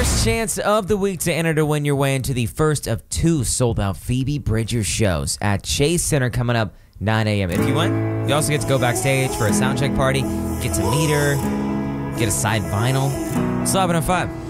first chance of the week to enter to win your way into the first of 2 sold-out Phoebe Bridgers shows at Chase Center coming up 9 a.m. If you win, you also get to go backstage for a soundcheck party, get to meet her, get a side vinyl. It's 11:05.